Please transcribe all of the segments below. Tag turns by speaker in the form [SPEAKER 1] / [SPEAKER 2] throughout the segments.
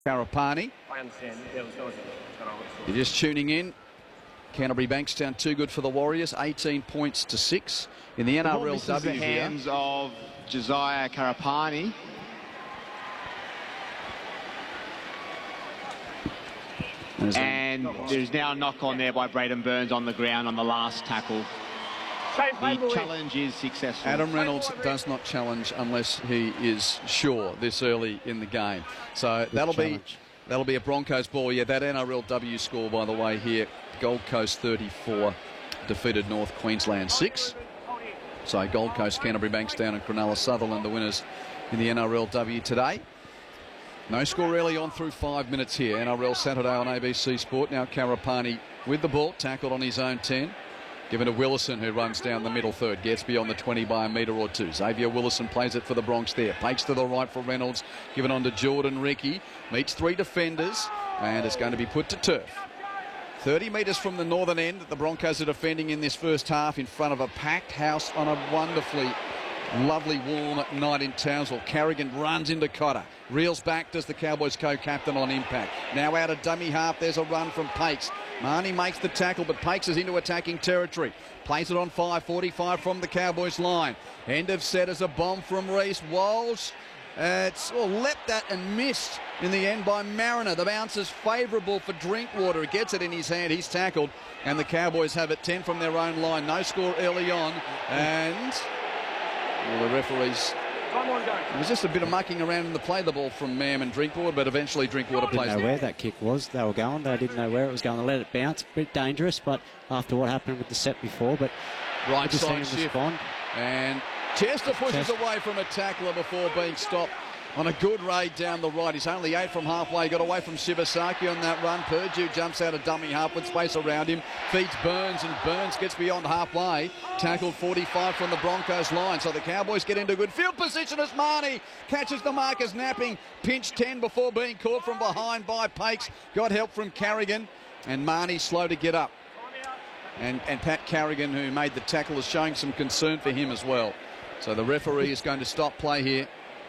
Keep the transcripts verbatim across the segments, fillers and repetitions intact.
[SPEAKER 1] Karapani.
[SPEAKER 2] I understand. Yeah, it was nice.
[SPEAKER 1] You're just tuning in. Canterbury Bankstown too good for the Warriors, eighteen points to six in the N R L W
[SPEAKER 3] the
[SPEAKER 1] here.
[SPEAKER 3] hands of Josiah Karapani.
[SPEAKER 1] There's
[SPEAKER 3] and
[SPEAKER 1] a...
[SPEAKER 3] there's now a knock on there by Braden Burns on the ground on the last tackle. The challenge is successful.
[SPEAKER 1] Adam Reynolds does not challenge unless he is sure this early in the game. So Good that'll challenge. be that'll be a Broncos ball. Yeah, that N R L W score, by the way, here, Gold Coast thirty-four, defeated North Queensland six. So Gold Coast, Canterbury Bankstown and Cronulla Sutherland, the winners in the N R L W today. No score early on through five minutes here. N R L Saturday on A B C Sport. Now Karapani with the ball, tackled on his own ten. Given to Willison, who runs down the middle third, gets beyond the twenty by a metre or two. Xavier Willison plays it for the Bronx there. Pakes to the right for Reynolds, given on to Jordan Ricky. Meets three defenders, and it's going to be put to turf. thirty metres from the northern end that the Broncos are defending in this first half in front of a packed house on a wonderfully lovely warm night in Townsville. Carrigan runs into Cotter. Reels back, does the Cowboys co-captain on impact. Now out of dummy half, there's a run from Pakes. Marnie makes the tackle, but Pakes is into attacking territory. Plays it on five forty-five from the Cowboys line. End of set as a bomb from Reece Walsh. Uh, it's oh, leapt at and missed in the end by Mariner. The bounce is favourable for Drinkwater. He gets it in his hand. He's tackled, and the Cowboys have it ten from their own line. No score early on, and well, the referees... It was just a bit of mucking around in the play the ball from Mam and Drinkwater, but eventually Drinkwater plays.
[SPEAKER 4] Didn't know where that kick was. They were going. They didn't know where it was going. They let it bounce. A bit dangerous, but after what happened with the set before, but
[SPEAKER 1] right side shift.
[SPEAKER 4] Respond.
[SPEAKER 1] And Chester pushes
[SPEAKER 4] Chester.
[SPEAKER 1] away from a tackler before being stopped on a good raid down the right. He's only eight from halfway. Got away from Shibasaki on that run. Purdue jumps out of dummy half with space around him. Feeds Burns, and Burns gets beyond halfway. Tackled forty-five from the Broncos line. So the Cowboys get into good field position as Marnie catches the mark as napping. Pinch ten before being caught from behind by Pakes. Got help from Carrigan. And Marnie slow to get up. And, and Pat Carrigan, who made the tackle, is showing some concern for him as well. So the referee is going to stop play here.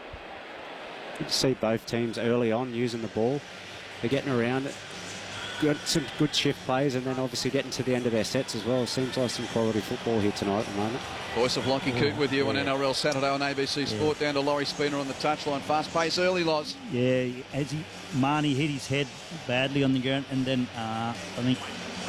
[SPEAKER 4] Good to see both teams early on using the ball. They're getting around it. Got some good shift plays, and then obviously getting to the end of their sets as well. Seems like some quality football here tonight at the moment.
[SPEAKER 1] Voice of Lockie Coote with you yeah. on N R L Saturday on A B C Sport. Yeah. Down to Laurie Spooner on the touchline. Fast pace early, Loz.
[SPEAKER 5] Yeah, as he, Marnie hit his head badly on the ground, and then uh, I think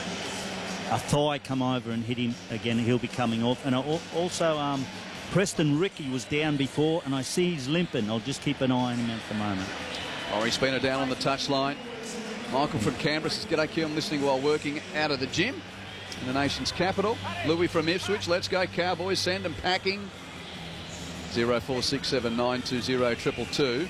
[SPEAKER 5] a thigh come over and hit him again. He'll be coming off. And also... Um, Preston Ricky was down before, and I see he's limping. I'll just keep an eye on him at the moment.
[SPEAKER 1] Laurie Spooner down on the touchline. Michael from Canberra says, "G'day, Q. I'm listening while working out of the gym in the nation's capital." Louis from Ipswich, let's go Cowboys, send them packing. zero four six seven nine two zero triple two.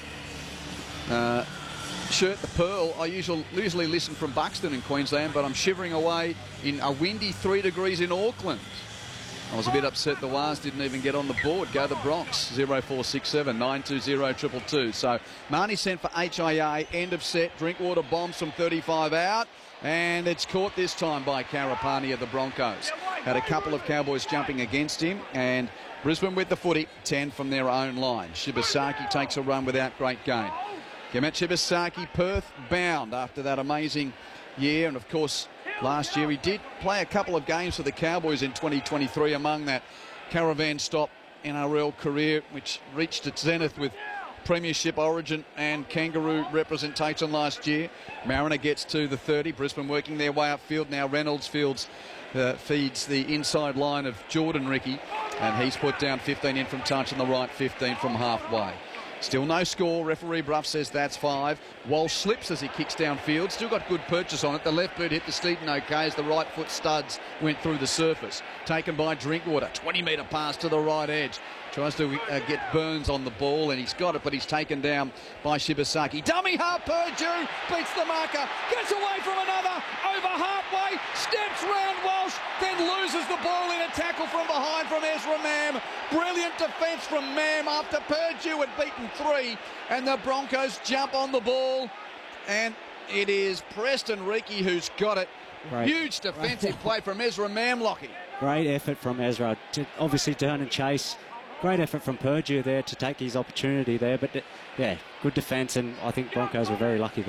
[SPEAKER 1] Uh, Shirt the Pearl. I usually, usually listen from Buxton in Queensland, but I'm shivering away in a windy three degrees in Auckland. I was a bit upset the Wars didn't even get on the board. Go the Bronx. zero four six seven nine two zero triple two. So Marnie sent for H I A. End of set. Drinkwater bombs from thirty-five out. And it's caught this time by Karapani of the Broncos. Had a couple of Cowboys jumping against him. And Brisbane with the footy. ten from their own line. Shibasaki takes a run without great gain. Kemet Shibasaki, Perth bound after that amazing year. And of course... last year he did play a couple of games for the Cowboys in twenty twenty-three, among that caravan stop N R L career, which reached its zenith with Premiership, Origin and Kangaroo representation last year. Mariner gets to the thirty. Brisbane working their way upfield. Now Reynolds fields, uh, feeds the inside line of Jordan Ricky, and he's put down fifteen in from touch and the right fifteen from halfway. Still no score. Referee Bruff says that's five. Walsh slips as he kicks downfield. Still got good purchase on it. The left boot hit the Steaton okay as the right foot studs went through the surface. Taken by Drinkwater. twenty metre pass to the right edge. Tries to uh, get Burns on the ball, and he's got it, but he's taken down by Shibasaki. Dummy half, Purdue beats the marker. Gets away from another. Over halfway. Steps round Walsh. Then loses the ball in a tackle from behind from Ezra Mam. Brilliant defence from Mam after Purdue had beaten three, and the Broncos jump on the ball, and it is Preston Ricky who's got it. Great. Huge defensive play from Ezra Mam, Lockie.
[SPEAKER 4] Great effort from Ezra to obviously turn and chase. Great effort from Purdue there to take his opportunity there, but yeah, good defence, and I think Broncos were very lucky there.